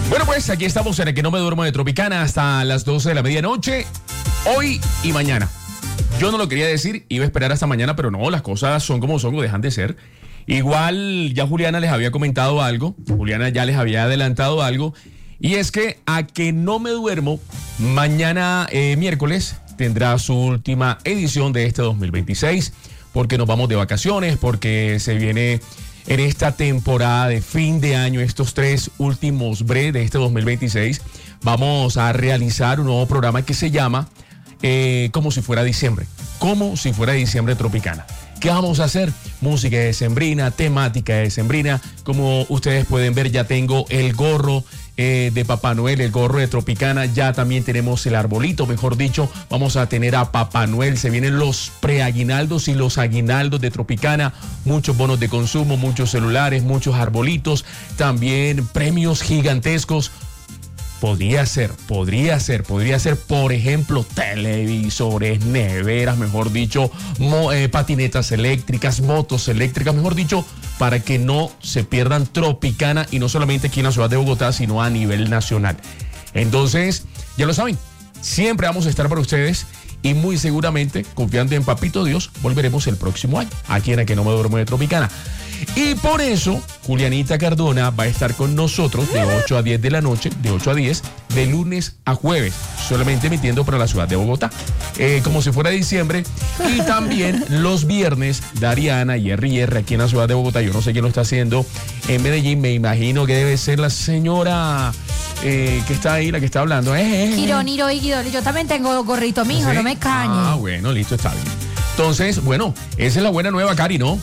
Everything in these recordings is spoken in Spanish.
Bueno, pues aquí estamos en el que no me duermo de Tropicana hasta las 12 de la medianoche, hoy y mañana. Yo no lo quería decir, iba a esperar hasta mañana, pero no, las cosas son como son o dejan de ser. Igual ya Juliana les había comentado algo, Juliana ya les había adelantado algo, y es que a que no me duermo, mañana miércoles tendrá su última edición de este 2026, porque nos vamos de vacaciones, porque se viene en esta temporada de fin de año, estos 3 últimos breves de este 2026, vamos a realizar un nuevo programa que se llama Como si fuera diciembre. Como si fuera diciembre Tropicana. ¿Qué vamos a hacer? Música decembrina, temática decembrina. Como ustedes pueden ver, ya tengo el gorro de Papá Noel, el gorro de Tropicana. Ya también tenemos el arbolito, mejor dicho. Vamos a tener a Papá Noel. Se vienen los preaguinaldos y los aguinaldos de Tropicana. Muchos bonos de consumo, muchos celulares, muchos arbolitos. También premios gigantescos. Podría ser, por ejemplo, televisores, neveras, mejor dicho, patinetas eléctricas, motos eléctricas, mejor dicho, para que no se pierdan Tropicana, y no solamente aquí en la ciudad de Bogotá, sino a nivel nacional. Entonces, ya lo saben, siempre vamos a estar para ustedes y muy seguramente, confiando en Papito Dios, volveremos el próximo año, aquí en el que no me duermo de Tropicana. Y por eso, Julianita Cardona va a estar con nosotros de 8 a 10 de la noche, de 8 a 10, de lunes a jueves, solamente emitiendo para la ciudad de Bogotá, como si fuera diciembre. Y también los viernes, Dariana y R aquí en la ciudad de Bogotá. Yo no sé quién lo está haciendo en Medellín, me imagino que debe ser la señora que está ahí, la que está hablando. Ironiro y Guidoli, yo también tengo gorrito, mijo, ¿sí? No me cañe. Ah, bueno, listo, está bien. Entonces, bueno, esa es la buena nueva, Cari, ¿no?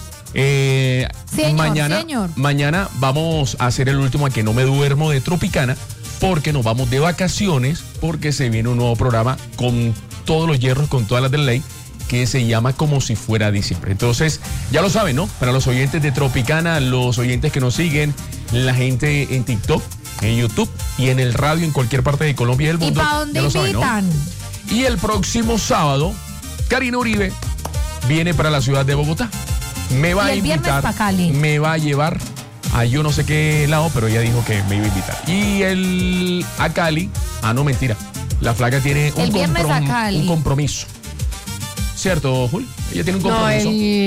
Mañana vamos a hacer el último a que no me duermo de Tropicana, porque nos vamos de vacaciones, porque se viene un nuevo programa con todos los hierros, con todas las de ley, que se llama Como si fuera diciembre. Entonces, ya lo saben, ¿no? Para los oyentes de Tropicana, los oyentes que nos siguen, la gente en TikTok, en YouTube y en el radio en cualquier parte de Colombia y del mundo. ¿Y para dónde invitan? ¿No? Y el próximo sábado, Karina Uribe viene para la ciudad de Bogotá. Me va a invitar, me va a llevar a yo no sé qué lado, pero ella dijo que me iba a invitar. Y a Cali, no mentira, la flaca tiene un compromiso. ¿Cierto, Jul? Ella tiene un compromiso.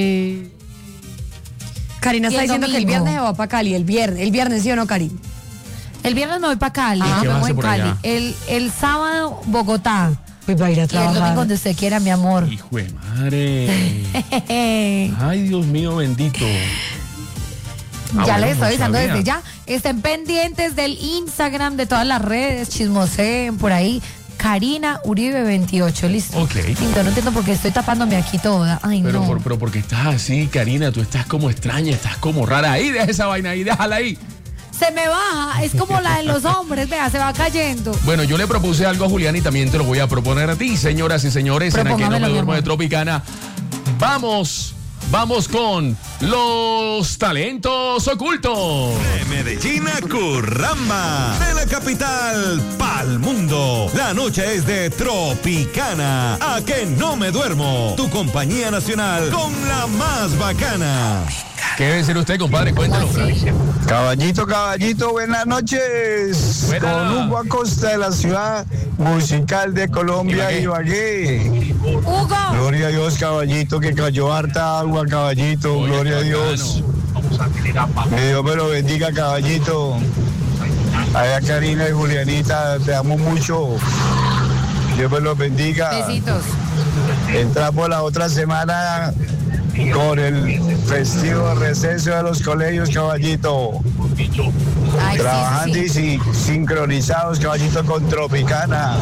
Karina está diciendo que el viernes va para Cali, el viernes, ¿sí o no, Karina? El viernes me voy para Cali, me voy en Cali. El sábado, Bogotá. Pues va a ir a trabajar. Y el domingo donde usted quiera, mi amor. Hijo de madre. Ay, Dios mío, bendito. Ya les estoy avisando desde ya. Estén pendientes del Instagram, de todas las redes, chismoseen por ahí. Karina Uribe 28, listo. Ok. Yo no entiendo por qué estoy tapándome aquí toda. Ay, no. Pero porque estás así, Karina, tú estás como extraña, estás como rara. Ahí, deja esa vaina ahí, déjala ahí. Se me baja, es como la de los hombres, vea, se va cayendo. Bueno, yo le propuse algo a Julián y también te lo voy a proponer a ti, señoras y señores, en el que no me duermo de Tropicana. Vamos con los talentos ocultos. De Medellín a Curramba, de la capital pa'l mundo. La noche es de Tropicana. A que no me duermo. Tu compañía nacional con la más bacana. ¿Qué debe ser usted, compadre? Cuéntalo. Caballito, buenas noches. Con Hugo Acosta de la ciudad musical de Colombia, Ibagué. Hugo. Gloria a Dios, caballito, que cayó harta agua, caballito. Oye, gloria a Dios. Que Dios me lo bendiga, caballito. Allá Karina y Julianita, te amo mucho. Dios me los bendiga. Besitos. Entramos la otra semana con el festivo receso de los colegios, caballito. Ay, trabajando sí. y sincronizados, caballito, con Tropicana.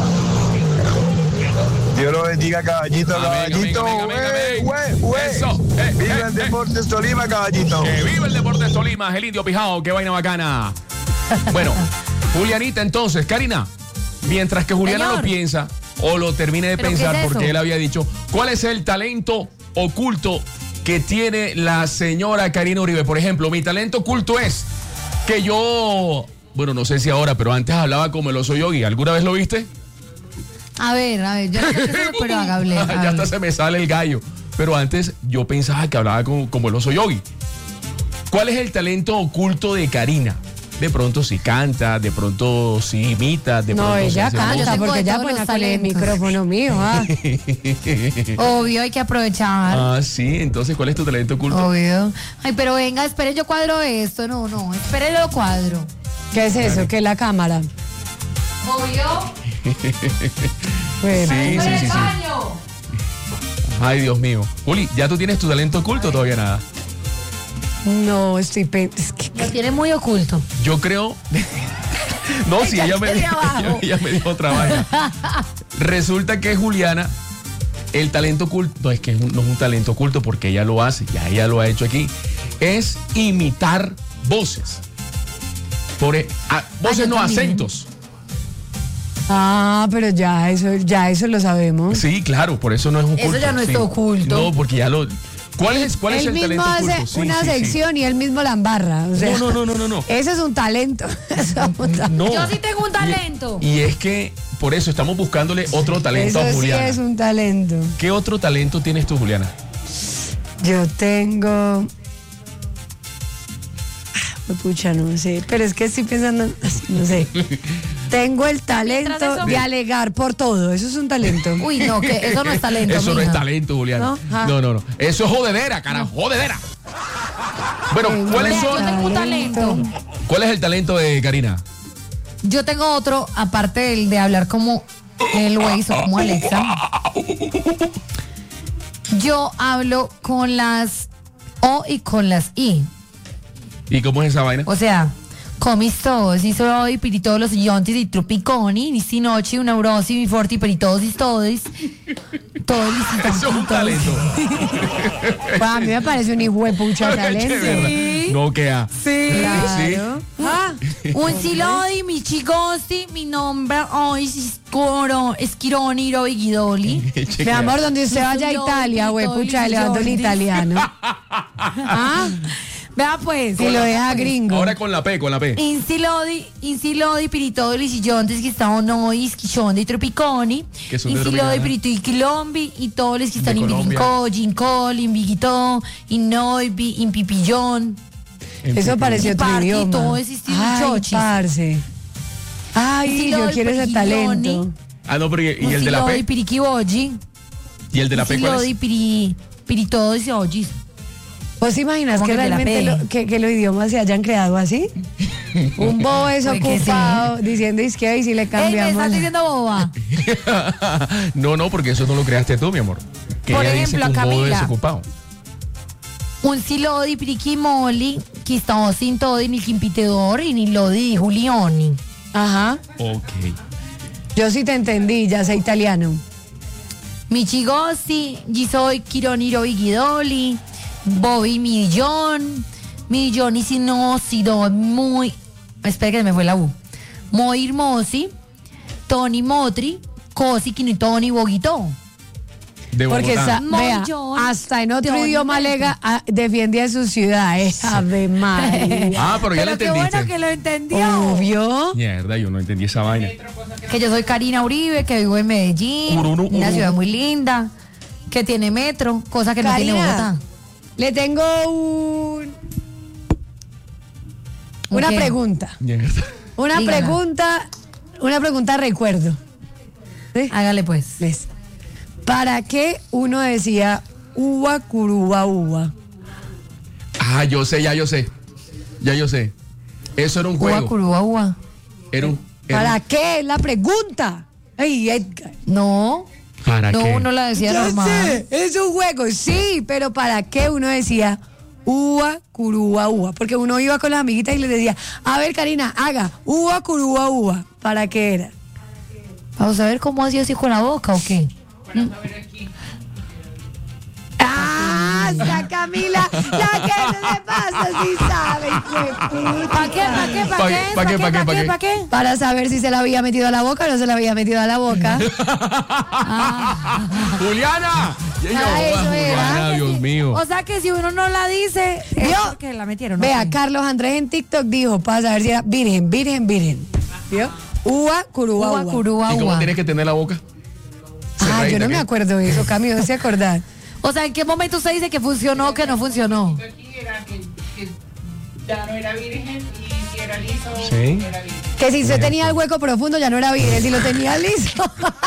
Dios lo bendiga, caballito, caballito. Eso. Viva el Deportes Tolima, caballito. Que viva el Deportes Tolima, el indio pijao, qué vaina bacana. Bueno, Julianita, entonces, Karina, mientras que Juliana lo piensa o lo termine de pensar, porque él había dicho, ¿cuál es el talento oculto que tiene la señora Karina Uribe? Por ejemplo, mi talento oculto es que yo, bueno, no sé si ahora, pero antes hablaba como el oso yogi. ¿Alguna vez lo viste? A ver, yo no sé qué, pero hable. Ya hasta se me sale el gallo. Pero antes yo pensaba que hablaba como el oso yogi. ¿Cuál es el talento oculto de Karina? de pronto si canta, de pronto si imita, de No, pronto si ella hace canta música. porque ya todos pone los con el talentos. micrófono mío. Ah. Obvio, hay que aprovechar. Ah, sí, entonces, ¿cuál es tu talento oculto? Obvio. Ay, pero venga, espere, yo cuadro esto. No, espere, lo cuadro. ¿Qué es eso? ¿Qué es la cámara? Obvio. Bueno. Sí, sí, sí, sí. Ay, Dios mío. Juli, ¿ya tú tienes tu talento oculto o todavía nada? No, es que Lo tiene muy oculto. Yo creo. No, si ella me, abajo. ella me dijo otra vaina. Resulta que Juliana, el talento oculto, no es que no es un talento oculto porque ella lo hace, ya ella lo ha hecho aquí, es imitar voces. Voces yo no, también. acentos. Ah, pero ya eso lo sabemos. Sí, claro, por eso no es oculto. Eso ya no es sí. oculto. No, porque ya lo. ¿Cuál es Él el mismo talento hace oculto? Sí, una sí, sí. sección y él mismo la embarra. O sea, No. Ese es un talento. Eso es un talento. No. Yo sí tengo un talento. Y es que por eso estamos buscándole otro talento Eso a sí Juliana. es un talento. ¿Qué otro talento tienes tú, Juliana? Yo tengo. Pucha, no sé. Pero es que estoy pensando. No sé. Tengo el Mientras talento eso- de alegar por todo. Eso es un talento. Uy, no, que eso no es talento. Eso no mija. es talento, Juliana. ¿No? Ah. No. Eso es jodedera, carajo, jodedera. Bueno, ¿cuáles Vea, yo son? tengo un talento. ¿Cuál es el talento de Karina? Yo tengo otro, aparte del de hablar como el Waze o como Alexa. Yo hablo con las O y con las I. ¿Y cómo es esa vaina? O sea, comis todos, y soy piritodos los yontis y tropiconi, ni si noche, una neurosis, mi forti, piritodos y todos. Todo Eso es un talento. Pues a mí me parece un hijo de pucha talento. Sí. No queda. Sí. Claro. Ah, Un silodi, mi chigosti, mi nombre hoy es Esquironi, Robigidoli. mi amor, donde usted vaya a Italia, güey, pucha, le dando el italiano. Ah, Vea pues. si lo deja gringo. Ahora con la P. Insilodi, piritoli, sillontes que están hoy, esquichondi, tropiconi. Que son de Insilodi, Tropicana. pirito y quilombi, y todos los que están De en Colombia. Bilinco, Gincol, in Biguito, in Noibi, in Pipillón. Eso parece otro Party, idioma. todo ese estilo Ay, chochis. parce. Ay, Estilo yo del quiero ese Perigilloni. talento. Ah, no, pero ¿y el de la Insilodi, P? piriquiboji. ¿Y el de la P cuál Insilodi, es? piritodos y ojis. ¿Vos te imaginas ¿Cómo que que de la realmente P? que los idiomas se hayan creado así? Un bobo desocupado diciendo izquierda y si le Ey, me cambiamos. estás diciendo boba. No, porque eso no lo creaste tú, mi amor. Que Por ella ejemplo, dice que un modo Camila. desocupado. Un silodi, piriquimoli, que estamos sin todo, ni quimpitedor, y ni lodi, Julioni. Ajá. Ok. Yo sí te entendí, ya sé italiano. Michigosi, Gisoy, Kironiro Vigidoli, Bobby Millón y si no, si no, muy. Espera que me fue la U. Muy hermosi, Tony Motri, Cosi, Tony Boguito. De Porque Bogotá. vea, Mollón, hasta en otro Johnny idioma Messi. lega defiende a su ciudad. Ave María. Ah, pero ya lo qué entendiste. bueno que lo entendió. Obvio. Mierda, yo no entendí esa vaina. Que yo soy Karina Uribe, que vivo en Medellín, Urunu, una urunu. ciudad muy linda, que tiene metro, cosa que no tiene Karina, Bogotá. le tengo una ¿Qué? pregunta. Mierda. Una pregunta recuerdo. ¿Sí? Hágale pues. ¿Ves? ¿Para qué uno decía uva, curuba, uva? Ah, yo sé. Ya yo sé. Eso era un Uva, juego. curúa, uva. Era un. ¿Para qué? Es la pregunta. Ay, Edgar. No. ¿Para No, qué? uno la decía Yo normal. sé, es un juego, sí, pero ¿para qué uno decía uva, curuba, uva? Porque uno iba con las amiguitas y les decía, a ver, Karina, haga uva, curuba, uva. ¿Para qué era? Vamos a ver cómo hacía así con la boca o qué. ¡Ah! Está Camila, la que no le pasa, sí sabe, ¿Para qué? ¿Para qué? Para saber si se la había metido a la boca o no se la había metido a la boca. ¡Juliana! Ah, eso Juliana, era. Dios mío. O sea que si uno no la dice, es ¿Vio? porque la metieron. ¿no? Vea, Carlos Andrés en TikTok dijo, para saber si era virgen. ¿Vio? Uva, curuba, Uva, uva. curúa, ¿Y cómo uva. tienes que tener la boca? Ah, yo Cerradita, no me ¿qué? acuerdo de eso, Cami, no se acordar. O sea, ¿en qué momento usted dice que funcionó o que no funcionó? Aquí era que ya no era virgen y si era Sí. Que si usted tenía el hueco profundo ya no era virgen, si lo tenía liso.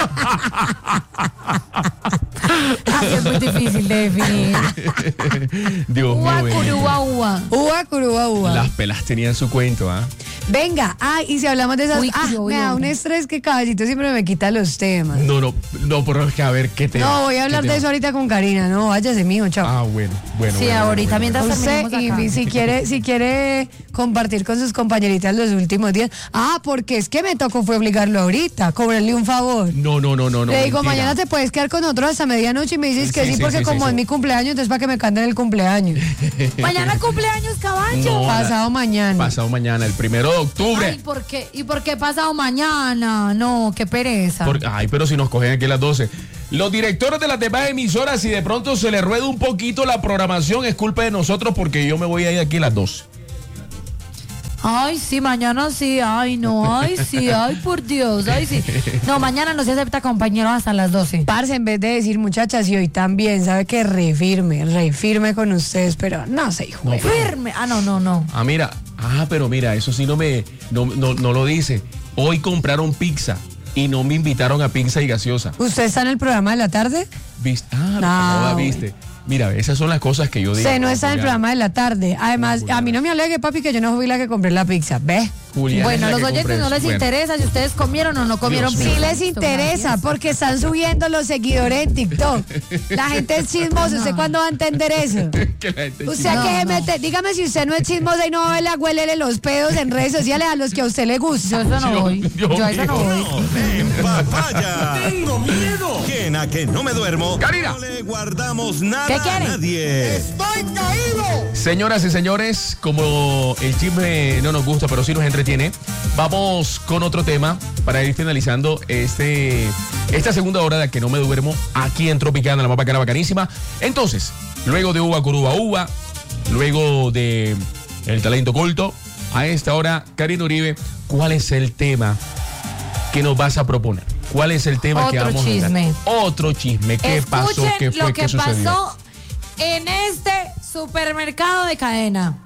Así es muy difícil de definir. Dios Ua, mío. curúa, ua. Ua, curúa, ua. Las pelas tenían su cuento, ¿ah? Venga, y si hablamos de esas... Uy, me da un estrés que Caballito siempre me quita los temas. No, pero es que a ver, ¿qué tema? No, voy a hablar ¿Qué de tema? eso ahorita con Karina. No, váyase, mijo, chao. Ah, bueno. Sí, ahorita mientras Usted, terminemos acá. y si quiere compartir con sus compañeritas los últimos días. Porque es que me tocó fue obligarlo ahorita, cobrarle un favor. No. Le digo, mentira. mañana te puedes quedar con nosotros hasta medianoche y me dices que sí, porque como es mi cumpleaños, entonces para que me canten el cumpleaños. Mañana cumpleaños, caballo. No, Pasado mañana. Pasado mañana, el 1 de octubre. Ay, ¿por qué? ¿Y por qué pasado mañana? No, qué pereza. Ay, pero si nos cogen aquí a las 12. Los directores de las demás emisoras, si de pronto se les rueda un poquito la programación, es culpa de nosotros porque yo me voy a ir aquí a las 12. Ay, sí, mañana sí. Ay, no. Ay, sí. Ay, por Dios. Ay, sí. No, mañana no se acepta compañeros hasta las 12. Parce, en vez de decir muchachas, y hoy también, sabe que re firme con ustedes, pero no se hijo. No, Firme. No. Pero mira, eso sí no lo dice. Hoy compraron pizza y no me invitaron a pizza y gaseosa. ¿Usted está en el programa de la tarde? ¿Viste? No, viste. Mira, esas son las cosas que yo digo. Usted no está en el Juliana. programa de la tarde. Además, Juliana. a mí no me alegue, papi, que yo no fui la que compré la pizza. ¿Ve? Juliana Bueno, es la los que oyentes compra no eso. les Bueno. interesa si ustedes comieron o no comieron Dios Sí mío. pizza. les interesa, porque están subiendo los seguidores en TikTok. La gente es chismosa. ¿Usted cuándo va a entender eso? Que la gente Usted a No, qué se no. mete, dígame si usted no es chismosa y no va a la huelele los pedos en redes sociales a los que a usted le Yo gusta. eso no voy. Dios Yo a eso no mío. voy. En papaya. Tengo miedo. Que a que no me duermo. Karina. No le guardamos nada ¿Qué a quiere? nadie. Señoras y señores, como el chisme no nos gusta, pero sí nos entretiene, vamos con otro tema para ir finalizando esta segunda hora de Que No Me Duermo aquí en Tropicana, la más bacana, bacanísima. Entonces, luego de Uva Curuba Uva, luego de El Talento Oculto, a esta hora, Karina Uribe, ¿cuál es el tema que nos vas a proponer? ¿Cuál es el tema que Otro vamos a chisme. hablar? Otro chisme. ¿Qué pasó? Escuchen ¿Qué fue? lo que ¿Qué sucedió? pasó en este supermercado de cadena.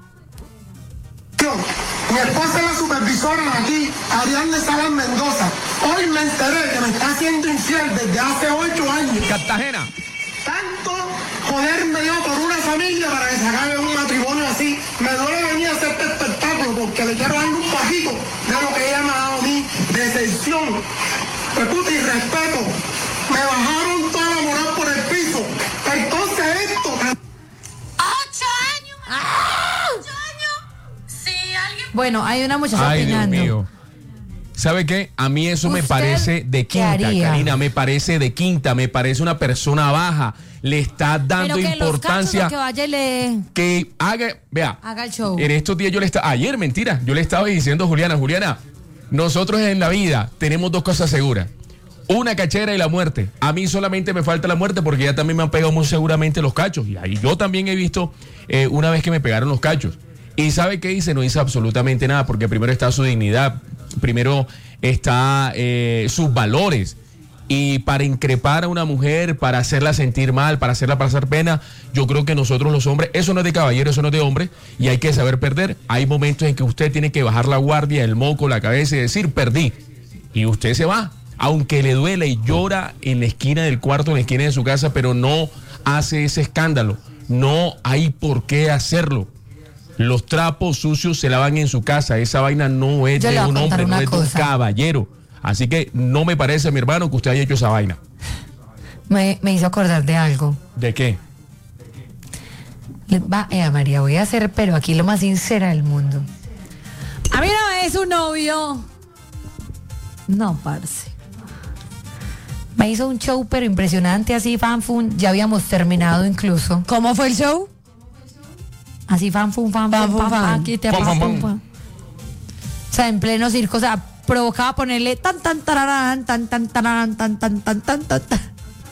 Mi esposa es la supervisora aquí, Ariadne Salas Mendoza. Hoy me enteré que me está haciendo infiel desde hace 8 años. Cartagena. Tanto joderme yo por una familia para que se acabe un matrimonio así. Me duele venir a hacer este espectáculo porque le quiero dar un bajito de lo que ella me ha dado a mí, decepción, respeto y respeto. Me bajaron toda la moral por el piso. Entonces esto... 8 años. 8 años. Si alguien. Bueno, hay una muchacha Ay, Dios opinando. mío. ¿Sabe qué? A mí eso me ¿Usted parece de qué quinta, haría? Karina, me parece de quinta, me parece una persona baja. Le está dando Pero que importancia los cachos, que vaya y le que haga, vea, haga el show. en estos días ayer, mentira, yo le estaba diciendo a Juliana, nosotros en la vida tenemos dos cosas seguras. Una cachera y la muerte. A mí solamente me falta la muerte porque ya también me han pegado muy seguramente los cachos. Y ahí yo también he visto una vez que me pegaron los cachos. ¿Y sabe qué hice? No hice absolutamente nada porque primero está su dignidad, primero está sus valores. Y para increpar a una mujer, para hacerla sentir mal, para hacerla pasar pena, yo creo que nosotros los hombres, eso no es de caballero, eso no es de hombre, y hay que saber perder. Hay momentos en que usted tiene que bajar la guardia, el moco, la cabeza y decir, perdí. Y usted se va, aunque le duele y llora en la esquina del cuarto, en la esquina de su casa, pero no hace ese escándalo. No hay por qué hacerlo. Los trapos sucios se lavan en su casa. Esa vaina no es Yo le de voy a un contar hombre, no una es de un cosa. caballero. Así que no me parece, mi hermano, que usted haya hecho esa vaina. Me hizo acordar de algo. ¿De qué? María, voy a hacer, pero aquí lo más sincera del mundo. A mí no es un novio. No, parce. Me hizo un show, pero impresionante, así, fanfun. Ya habíamos terminado incluso. ¿Cómo fue el show? Así, fanfun, Fan, fun, fan. aquí te Fan, fan, fanfun, fan. fan. O sea, en pleno circo, o sea, provocaba ponerle tan, tan, tararán, tan, tan, tararán, tan, tan, tan, tan, tan, tan.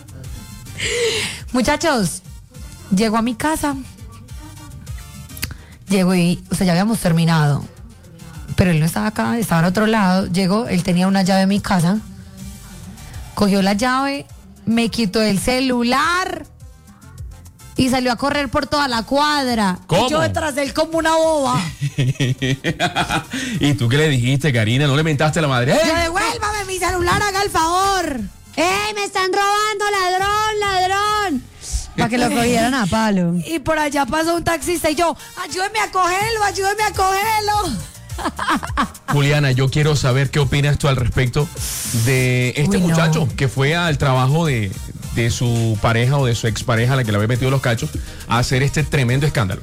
Muchachos, llego a mi casa. Llego y, o sea, ya habíamos terminado. Pero él no estaba acá, estaba en otro lado. Llegó, él tenía una llave en mi casa. Cogió la llave, me quitó el celular Y salió a correr por toda la cuadra. ¿Cómo? Y yo detrás de él como una boba. ¿Y tú qué le dijiste, Karina? ¿No le mentaste a la madre? Yo, devuélvame mi celular, haga el favor. ¡Ey, me están robando, ladrón! Para que lo cogieran a palo. Y por allá pasó un taxista y yo, ayúdeme a cogerlo. Juliana, yo quiero saber qué opinas tú al respecto de este Uy, no. muchacho que fue al trabajo de su pareja o de su expareja, a la que le había metido los cachos, a hacer este tremendo escándalo.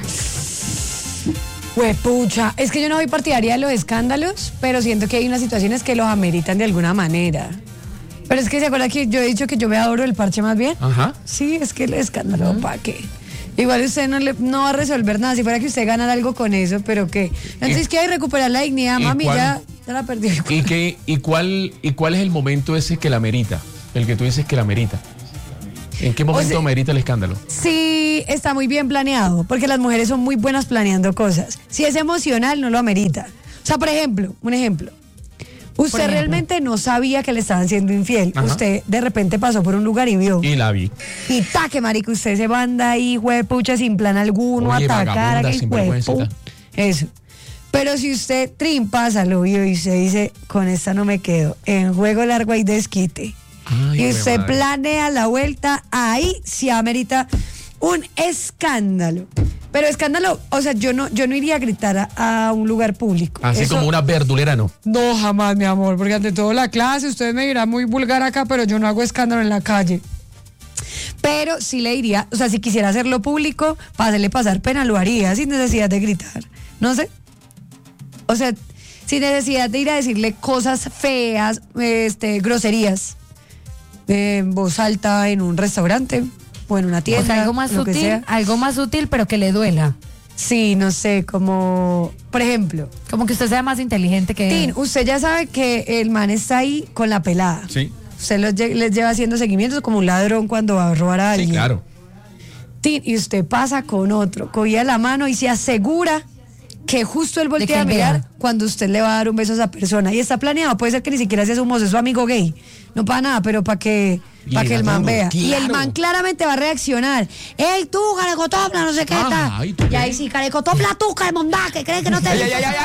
Pues pucha, es que yo no soy partidaria de los escándalos, pero siento que hay unas situaciones que los ameritan de alguna manera. Pero es que se acuerda que yo he dicho que yo me adoro el parche más bien. Ajá. Sí, es que el escándalo, ¿para qué? Igual usted no va a resolver nada, si fuera que usted ganara algo con eso, pero que entonces que hay que recuperar la dignidad, ¿Y mami, cuál? ya la perdí. ¿Y cuál es el momento ese que la merita? El que tú dices que la merita. ¿En qué momento merita el escándalo? Sí, está muy bien planeado, porque las mujeres son muy buenas planeando cosas. Si es emocional, no lo amerita. O sea, por ejemplo, un ejemplo. Usted realmente no sabía que le estaban siendo infiel. Ajá. Usted de repente pasó por un lugar y vio. Y la vi. Y taque, marica, usted se manda ahí, huepucha, sin plan alguno, Oye, atacar vagabunda, a sinvergüencita. Eso. Pero si usted pasa, lo vio y se dice, con esta no me quedo, en juego largo hay desquite. Ay, Y usted madre. planea la vuelta, ahí sí amerita un escándalo. Pero escándalo, o sea, yo no iría a gritar a un lugar público. Así Eso- como una verdulera, no. No, jamás, mi amor, porque ante todo la clase, usted me dirá muy vulgar acá, pero yo no hago escándalo en la calle. Pero sí le diría, o sea, si quisiera hacerlo público, para hacerle pasar pena, lo haría sin necesidad de gritar. No sé. O sea, sin necesidad de ir a decirle cosas feas, groserías, en voz alta en un restaurante o en una tienda. O sea, algo más lo que sutil, sea. algo más sutil, pero que le duela. Sí, no sé, como, por ejemplo, Como que usted sea más inteligente que Tin, usted ya sabe que el man está ahí con la pelada. Sí. Usted les lleva haciendo seguimientos como un ladrón cuando va a robar a alguien. Sí, claro. Tin, y usted pasa con otro, cogía la mano y se asegura que justo él voltea que a él mirar vea. cuando usted le va a dar un beso a esa persona. Y está planeado, puede ser que ni siquiera sea su mozo, es su amigo gay. No para nada, pero para que Y le el da man duro, vea. Y el claro. man claramente va a reaccionar. ¡Ey, tú, carecotopla, no sé qué tal! Ay, ¿tú Y qué? ahí sí, carecotopla, tú, caremondá, que crees que no te... Ay.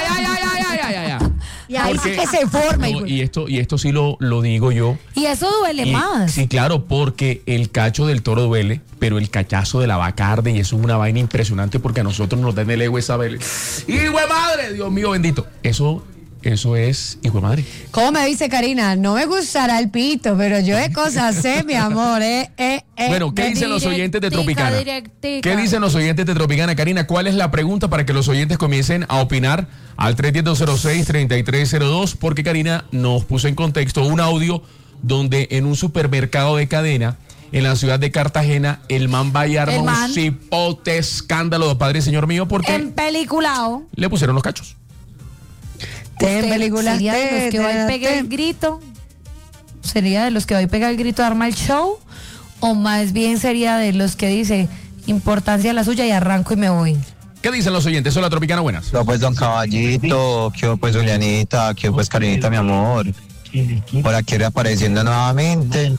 Y ahí sí Porque- que se forma. No, y esto sí lo digo yo. Y eso duele más. Sí, claro, porque el cacho del toro duele, pero el cachazo de la vaca arde y eso es una vaina impresionante porque a nosotros nos da en el ego esa vele. ¡Hijo de madre! Dios mío bendito. Eso es hijo de madre. ¿Cómo me dice Karina? No me gustará el pito, pero yo de cosas sé, mi amor, Bueno, ¿qué dicen los oyentes de directica, Tropicana? directica. ¿Qué dicen los oyentes de Tropicana? Karina, ¿cuál es la pregunta para que los oyentes comiencen a opinar al 310-206-3302? Porque Karina nos puso en contexto un audio donde en un supermercado de cadena en la ciudad de Cartagena el man va y El arma man. un cipote escándalo, padre y señor mío, porque En peliculao. le pusieron los cachos. Ten películas, sería de los que va y pega el grito. ¿Sería de los que va y pega el grito, arma el show? ¿O más bien sería de los que dice importancia la suya y arranco y me voy? ¿Qué dicen los oyentes? Hola, Tropicana, buenas. No, pues don Caballito, que pues Julianita, que pues Karinita, mi amor. Por aquí reapareciendo nuevamente.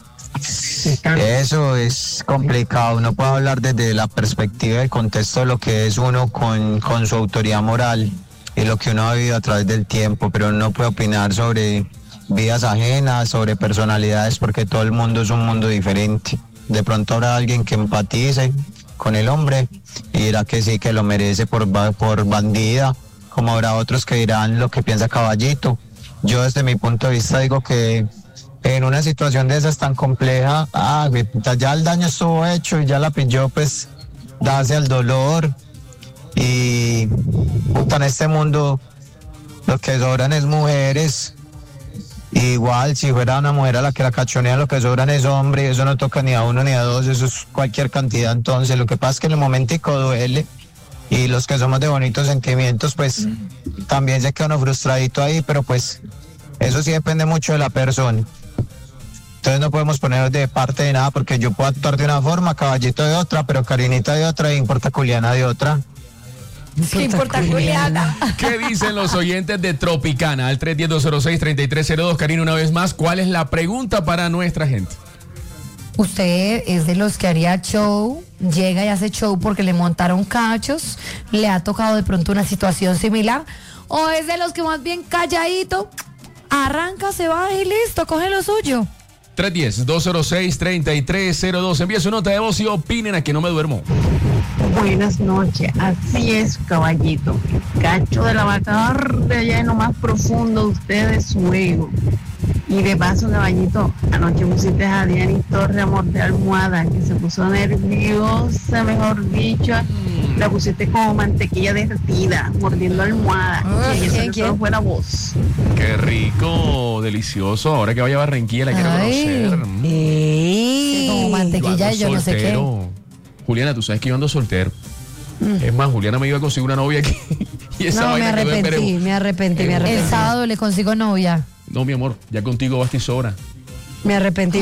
Eso es complicado. Uno puede hablar desde la perspectiva del contexto de lo que es uno con su autoridad moral y lo que uno ha vivido a través del tiempo, pero uno no puede opinar sobre vidas ajenas, sobre personalidades, porque todo el mundo es un mundo diferente. De pronto habrá alguien que empatice con el hombre y dirá que sí, que lo merece por bandida, como habrá otros que dirán lo que piensa Caballito. Yo desde mi punto de vista digo que en una situación de esas tan compleja, ya el daño estuvo hecho y ya la pilló, pues darse al dolor. Y puta, en este mundo lo que sobran es mujeres. Igual si fuera una mujer a la que la cachonean, lo que sobran es hombre, y eso no toca ni a uno ni a dos, eso es cualquier cantidad. Entonces lo que pasa es que en el momentico duele, y los que somos de bonitos sentimientos pues también se queda uno frustradito ahí, pero pues eso sí depende mucho de la persona. Entonces no podemos poner de parte de nada, porque yo puedo actuar de una forma, Caballito de otra, pero Karinita de otra, y importa Juliana de otra. ¿Qué importa, Juliana? ¿Qué dicen los oyentes de Tropicana? Al 310-206-3302. Karina, una vez más, ¿cuál es la pregunta para nuestra gente? ¿Usted es de los que haría show, llega y hace show porque le montaron cachos, le ha tocado de pronto una situación similar? ¿O es de los que más bien calladito, arranca, se va y listo, coge lo suyo? 310-206-3302. Envíe su nota de voz y opinen. A que no me duermo. Buenas noches, así es, caballito. Cacho de la vaca de allá en lo más profundo de ustedes, su ego. Y de paso, caballito, anoche pusiste a Diana Torre a morder almohada, que se puso nerviosa, mejor dicho. La pusiste como mantequilla derretida, mordiendo almohada. Y eso que todo fuera voz. Qué rico, delicioso. Ahora que vaya a Barranquilla la quiero conocer. Como mantequilla y yo no sé qué. Juliana, tú sabes que yo ando soltero. Es más, Juliana me iba a conseguir una novia aquí. Y esa no, me arrepentí. El sábado le consigo novia. No, mi amor, ya contigo basta y sobra. Me arrepentí.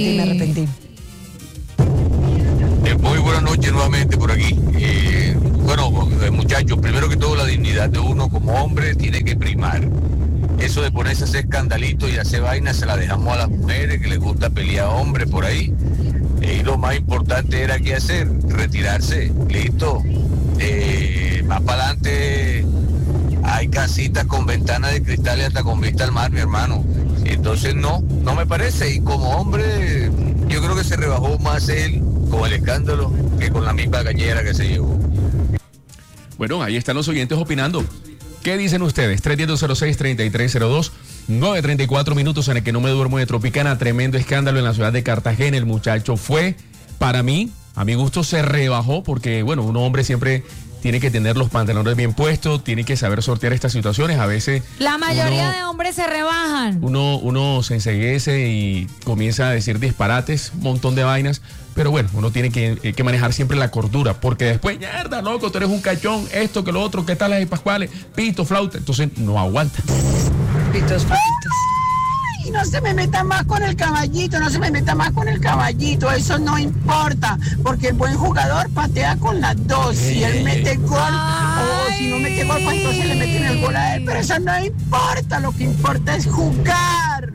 Muy buenas noches nuevamente por aquí. Bueno, muchachos, primero que todo la dignidad de uno como hombre tiene que primar. Eso de ponerse a hacer escandalitos y hacer vainas se la dejamos a las mujeres que les gusta pelear a hombres por ahí. Y lo más importante era qué hacer, retirarse, listo. Más para adelante hay casitas con ventanas de cristal y hasta con vista al mar, mi hermano. Entonces no me parece. Y como hombre, yo creo que se rebajó más él con el escándalo que con la misma gallera que se llevó. Bueno, ahí están los oyentes opinando. ¿Qué dicen ustedes? 310-06-3302, 9:34 minutos en el que no me duermo de Tropicana. Tremendo escándalo en la ciudad de Cartagena. El muchacho fue, para mí, a mi gusto, se rebajó porque, bueno, un hombre siempre tiene que tener los pantalones bien puestos, tiene que saber sortear estas situaciones. A veces la mayoría de hombres se rebajan. Uno se enceguece y comienza a decir disparates, un montón de vainas. Pero bueno, uno tiene que manejar siempre la cordura, porque después, mierda, loco, tú eres un cachón, esto, que lo otro, ¿qué tal las pascuales? Pito, flauta, entonces no aguanta. Pitos, flautas. Y no se me meta más con el caballito, eso no importa, porque el buen jugador patea con las dos. Si él mete gol, o si no mete gol, pues entonces le meten el gol a él, pero eso no importa, lo que importa es jugar.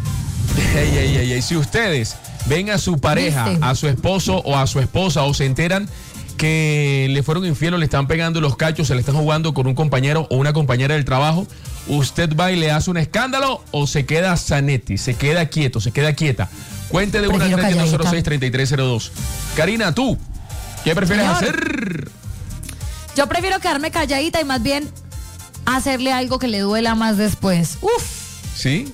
Si ustedes ven a su pareja, a su esposo o a su esposa, o se enteran que le fueron infiel o le están pegando los cachos, se le están jugando con un compañero o una compañera del trabajo, ¿usted va y le hace un escándalo o se queda sanetti, se queda quieto, se queda quieta? Cuente de una 310-06-3302. Karina, ¿tú qué prefieres hacer? Yo prefiero quedarme calladita y más bien hacerle algo que le duela más después. ¿Sí?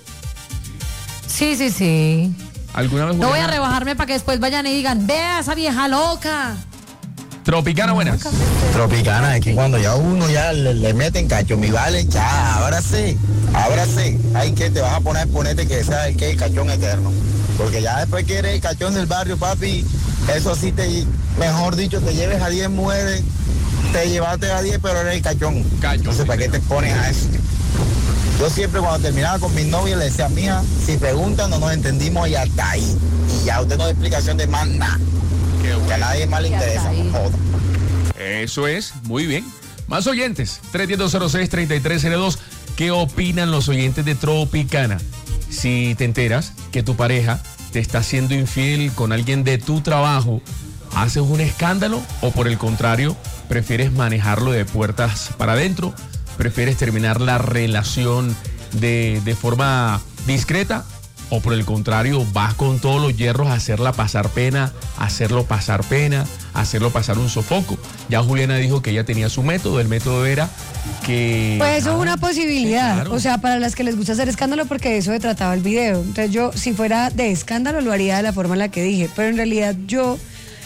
Sí. ¿Alguna vez? No voy a rebajarme para que después vayan y digan, vea esa vieja loca. Tropicana, buenas. Tropicana, es que cuando ya uno ya le meten cacho, mi vale, ya, ahora sí. Hay que te vas a ponerte que sea el que el cachón eterno. Porque ya después que eres el cachón del barrio, papi, eso sí mejor dicho, te lleves a 10 mujeres, te llevaste a 10, pero eres el cachón. Entonces, ¿para qué te pones a eso? Yo siempre cuando terminaba con mis novias le decía, mija, si preguntan no nos entendimos y hasta ahí. Y ya usted no da explicación de más nada. Que a nadie más le interesa, joda. Eso es, muy bien. Más oyentes, 310-06-3302. ¿Qué opinan los oyentes de Tropicana? Si te enteras que tu pareja te está haciendo infiel con alguien de tu trabajo, ¿haces un escándalo o por el contrario, prefieres manejarlo de puertas para adentro? ¿Prefieres terminar la relación de forma discreta? ¿O por el contrario, vas con todos los hierros a hacerla pasar pena, hacerlo pasar un sofoco? Ya Juliana dijo que ella tenía su método. El método era que... Pues eso es una posibilidad. Sí, claro. O sea, para las que les gusta hacer escándalo, porque de eso se trataba el video. Entonces yo, si fuera de escándalo, lo haría de la forma en la que dije. Pero en realidad yo...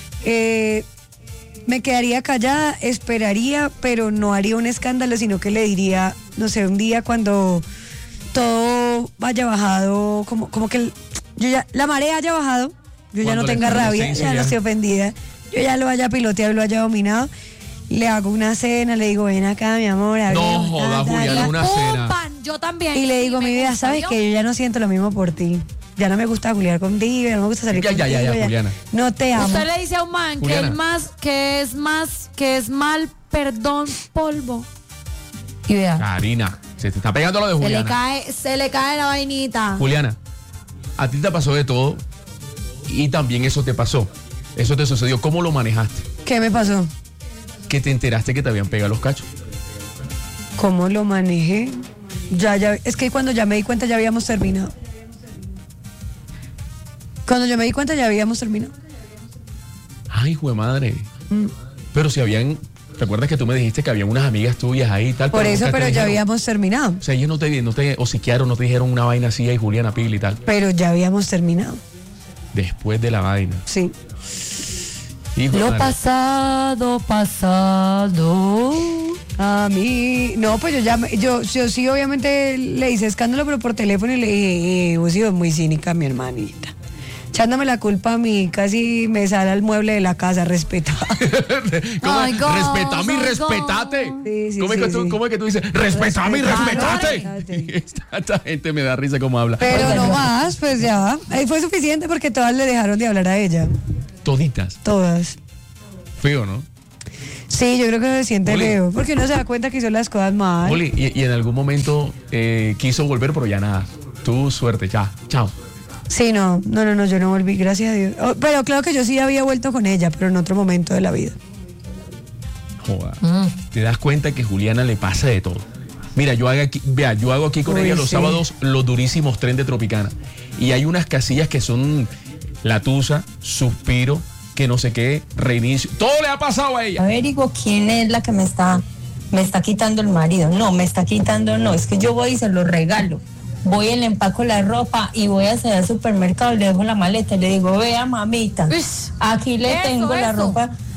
me quedaría callada, esperaría, pero no haría un escándalo, sino que le diría, no sé, un día cuando todo haya bajado, como que la marea haya bajado, yo ya no tenga rabia, ya no estoy ofendida, yo ya lo haya piloteado, lo haya dominado, le hago una cena, le digo, ven acá, mi amor, no joda, Juliana, una cena. Yo también. Y le digo, mi vida, ¿sabes que yo ya no siento lo mismo por ti? Ya no me gusta juliar contigo, ya no me gusta salir contigo. Ya, Juliana. No te amo. Usted le dice a un man que es mal, perdón, polvo. Y vea. Karina, se te está pegando lo de Juliana. Se le cae la vainita. Juliana, a ti te pasó de todo. y también eso te pasó. Eso te sucedió. ¿Cómo lo manejaste? ¿Qué me pasó? Que te enteraste que te habían pegado los cachos. ¿Cómo lo manejé? Es que cuando ya me di cuenta ya habíamos terminado. Cuando yo me di cuenta ya habíamos terminado. Ay, jue madre. Pero si habían... ¿Te acuerdas que tú me dijiste que había unas amigas tuyas ahí y tal? Por eso, pero ya habíamos terminado. O sea, ellos no te hociquearon, no te dijeron una vaina así, y Juliana Pil y tal. Pero ya habíamos terminado. Después de la vaina. Sí. Hijo Lo madre. pasado. A mí, no, pues yo sí obviamente le hice escándalo, pero por teléfono y le dije, vos sos muy cínica, mi hermanita. Echándome la culpa a mí, casi me sale al mueble de la casa, respeta. ¿Cómo? My God, Respetame y my respetate. Sí, ¿Cómo es que tú dices? Respetame y respetate. Esta gente me da risa como habla. Pero no más, pues ya. Ahí fue suficiente porque todas le dejaron de hablar a ella. Toditas. Todas. Feo, ¿no? Sí, yo creo que se siente Oli. feo, porque uno se da cuenta que hizo las cosas mal. Oli, y en algún momento quiso volver, pero ya nada. Tu suerte, ya. Chao. Sí, no, yo no volví, gracias a Dios. Pero claro que yo sí había vuelto con ella, pero en otro momento de la vida. Joda. Te das cuenta que Juliana le pasa de todo. Mira, yo hago aquí con Uy, ella los sí. sábados los durísimos tren de Tropicana. Y hay unas casillas que son La Tusa, Suspiro, que no sé qué, Reinicio. Todo le ha pasado a ella. Averiguo quién es la que me está quitando el marido. No, me está quitando, no, es que yo voy y se lo regalo. Voy y le empaco la ropa y voy hacia el supermercado y le dejo la maleta y le digo, vea mamita, aquí le tengo la ropa